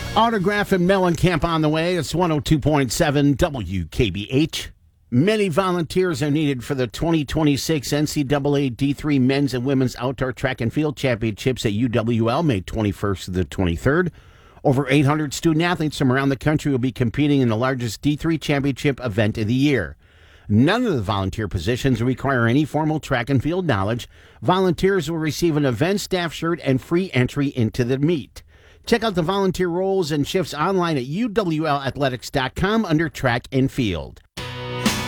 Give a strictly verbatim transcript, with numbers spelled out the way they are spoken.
Autograph and Mellencamp on the way. It's one oh two point seven W K B H. Many volunteers are needed for the twenty twenty-six N C double A D three Men's and Women's Outdoor Track and Field Championships at U W L, May twenty-first to the twenty-third. Over eight hundred student-athletes from around the country will be competing in the largest D three championship event of the year. None of the volunteer positions require any formal track and field knowledge. Volunteers will receive an event staff shirt and free entry into the meet. Check out the volunteer roles and shifts online at U W L athletics dot com under track and field.